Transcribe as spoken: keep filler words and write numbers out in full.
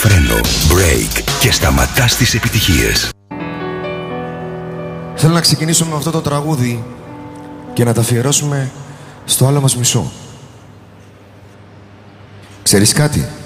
Φρένο, break και σταματάς τις επιτυχίες. Θέλω να ξεκινήσουμε με αυτό το τραγούδι και να τα αφιερώσουμε στο άλλο μας μισό. Ξέρεις κάτι?